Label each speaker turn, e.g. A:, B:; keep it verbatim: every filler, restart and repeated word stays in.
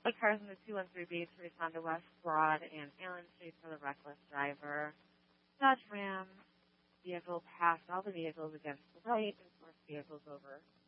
A: Eight cars in the two one three B to respond to West Broad and Allen Street for the reckless driver. Dodge Ram vehicle passed all the vehicles against the right and forced vehicles over